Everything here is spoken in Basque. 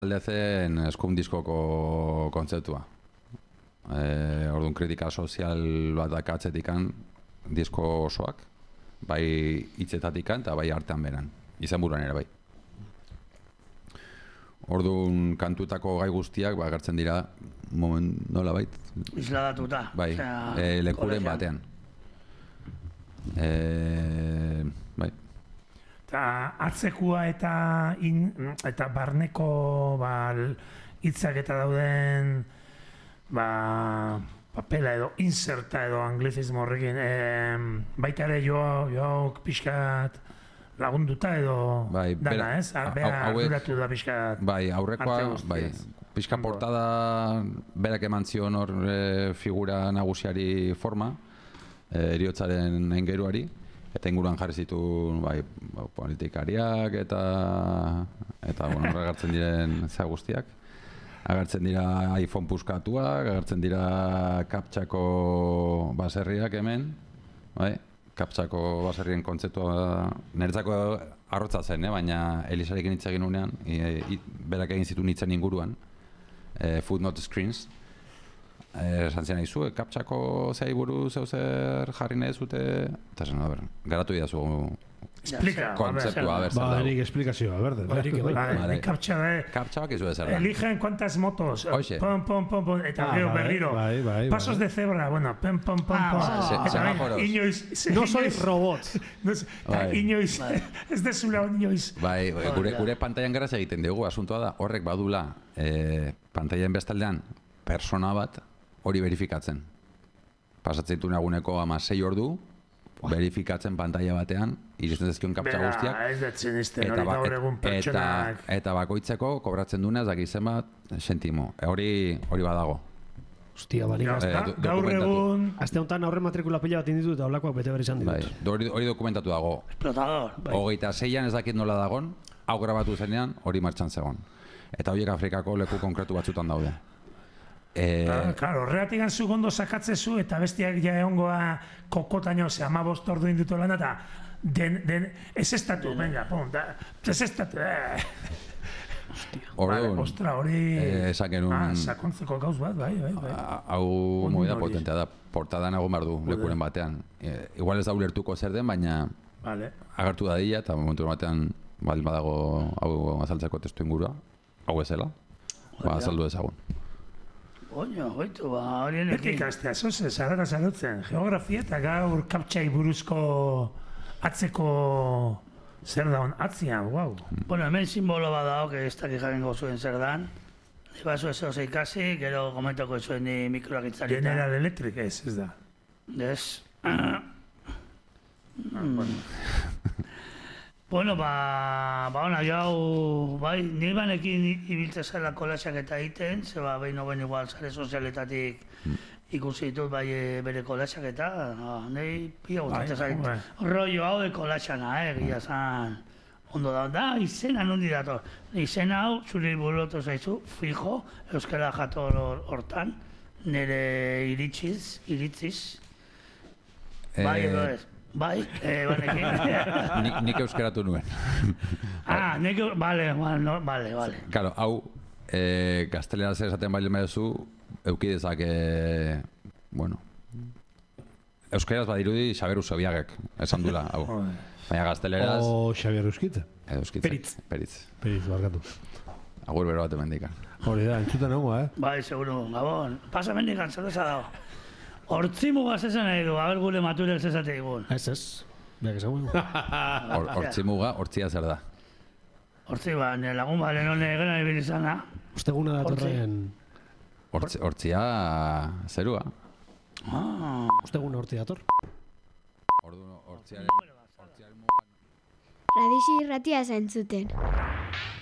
aldezen eskundiskoko kontzeptua. Orduan kritika sozial bat dakatzetikan disko osoak, bai hitzetatikan eta bai artean beran, izan buruan ere bai. Orduan kantutako gai guztiak agertzen dira nola bait? Isladatuta. Bai, lekuren batean. Bai. Eta atzekua eta barneko hitzak eta dauden papela edo inserta edo anglizismo horrekin baita ere joak pixkat lagunduta edo dana, ez? Bera arduratu da pixkat. Bai, aurrekoa, bai. Pixka portada berak eman zion hor figura nagusiari forma, heriotzaren aingeruari, eta inguruan jarri zituen politikariak eta agertzen diren za guztiak. Agertzen dira iPhone puskatuak, agertzen dira kaptxako baserriak hemen, bai? Kaptxako baserrien kontzeptua niretzako arrotza zen, baina Elisarekin hitz egin unean, berak egin zituen hitzen inguruan, footnote screens, esan zian aizu, kaptxako zei buruz zer jarri nahi zute, eta zen, garatu idazu kontzeptua, zer da. Nik esplikazioa, kaptxabak izu ezer da. Eligen cuantas motos, pom, pom, pom, pom, eta gero berriro. Pasos de cebra, bueno, pom, pom, pom, pom. Eta inoiz... No sois robot. Inoiz, ez dezula inoiz. Bai, gure pantailan garaz egiten dugu, asuntoa da, horrek badula pantailan bestaldean persona bat hori verifikatzen. Pasatzen ditu naguneko 16 ordu, verifikatzen pantalla batean, iristen zezkion kaptxa guztiak. Ez datzen izten, hori gaur egun pertsonak. Eta bakoitzeko kobratzen duena, ez dakizen bat, sentimo. Hori badago. Hostia, bali. Gaur egun... Aste honetan aurre matrikula pila bat inditu eta holakoak bete behar izan ditut. Hori dokumentatu dago. Explotador. 26an ez dakit nola dagon, hau grabatu zenean, hori martxan zegoen. Eta horiek Afrikako leku konkretu batzutan daude. Claro, horregatik zu gondo sakatzezu eta bestiak ja egongoa kokotaino 15 ordu indutu lan eta ez estatu, venga, pum, ez estatu, Ostra, hori... Esaken un... Sakontzeko gauz bat, bai. Hau movida potentea da, portadan egon behar du lekuren batean. Igual ez da ulertuko zer den, baina agertu da dila eta momentu batean baldin badago hau azaltzeko testu ingurua, hau ezela, azaldu ezagun. Oño, hoitu, horien ekin. Beti ikastea, zoze, zarara zarutzen. Geografia eta gaur kaptxai buruzko atzeko zer daun atzian, guau. Bueno, hemen simbolo bat dago, ez dakik jakingo zuen zer dan. Ibazu ez oso ikasi, gero komentako zuen ni mikroak itzarita. General Electric ez da. Ez. Bueno, ona, jau, bai, nire banekin ibiltze zela kolaxak eta egiten, zeba behin hoben igual sare sozialetatik ikusi ditut bai bere kolaxak eta nahi pila gustatzen zait. Rollo hau de kolaxana, egia zan. Ondo da, izena nondi dator. Izena hau, zure burutu zaizu, fijo, euskara jator hortan, nire iritziz. Bai, edo ez. Bai, banekin. Nik euskaratu nuen. Bale. Claro, hau, gaztelera zer esaten bailen baduzu, eukidezak, bueno, euskaraz badirudi Xabier Usobiagek, esan dula, hau. Baina gazteleraz... O Xabier Euskitze. Peritz, barkatu. Agur bero bat emendikan. Hori da, entzutan hau, Bai, seguro, Gabon. Pasa mendikan, zerbeza dago. Hortzimugaz esan nahi du, haber gure maturel zezate egun. Ez. Beak esan guen. Hortzimuga, hortzia zer da? Hortziba, nire lagun balen hone egena ibili zana. Osteguna datorren... Hortzia zerua. Osteguna hortzia dator. Hortziaren... Radixi irratia zentzuten.